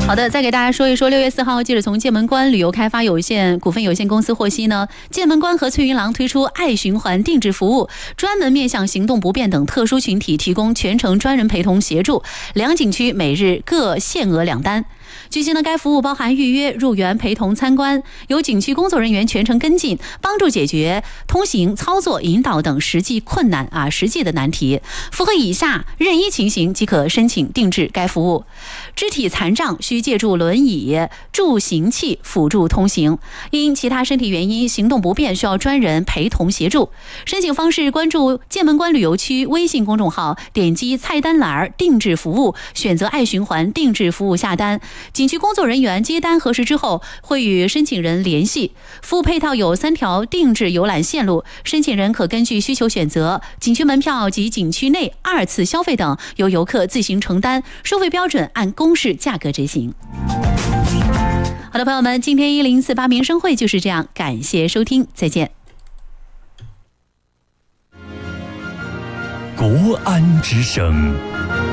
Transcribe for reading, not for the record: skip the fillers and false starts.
好的，再给大家说一说，6月4号，记者从剑门关旅游开发股份有限公司获悉呢，剑门关和翠云廊推出爱循环定制服务，专门面向行动不便等特殊群体提供全程专人陪同协助，2景区每日各限额2单。据悉呢，该服务包含预约、入园、陪同参观，由景区工作人员全程跟进，帮助解决通行、操作、引导等实际的难题。符合以下任一情形即可申请定制该服务：肢体残障需借助轮椅、助行器辅助通行；因其他身体原因行动不便需要专人陪同协助。申请方式：关注剑门关旅游区微信公众号，点击菜单栏定制服务，选择爱循环定制服务下单。景区工作人员接单核实之后，会与申请人联系。服务配套有3条定制游览线路，申请人可根据需求选择。景区门票及景区内2次消费等由游客自行承担，收费标准按公示价格执行。好的，朋友们，今天1048民生会就是这样，感谢收听，再见。 国安之声。